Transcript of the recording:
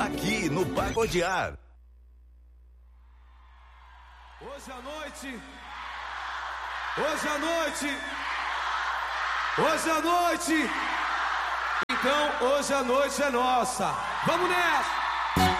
aqui no Pagodear. Hoje à noite, hoje à noite, hoje à noite, então hoje a noite é nossa. Vamos nessa!